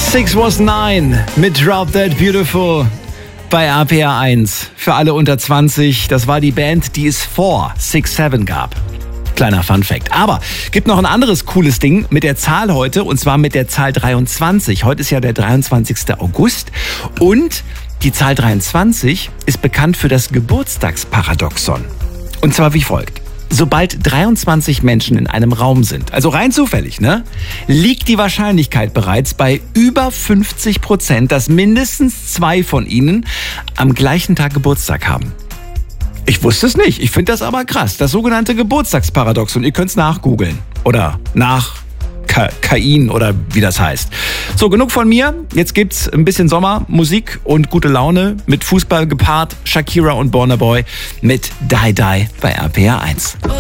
Six Was Nine mit Drop That Beautiful bei RPR 1. Für alle unter 20, das war die Band, die es vor 6-7 gab. Kleiner Funfact. Aber gibt noch ein anderes cooles Ding mit der Zahl heute, und zwar mit der Zahl 23. Heute ist ja der 23. August und die Zahl 23 ist bekannt für das Geburtstagsparadoxon. Und zwar wie folgt. Sobald 23 Menschen in einem Raum sind, also rein zufällig, liegt die Wahrscheinlichkeit bereits bei über 50%, dass mindestens 2 von ihnen am gleichen Tag Geburtstag haben. Ich wusste es nicht, ich finde das aber krass. Das sogenannte Geburtstagsparadoxon, ihr könnt es nachgoogeln oder Kain oder wie das heißt. So, genug von mir. Jetzt gibt's ein bisschen Sommermusik und gute Laune mit Fußball gepaart. Shakira und Burna Boy mit Die Die bei RPR 1.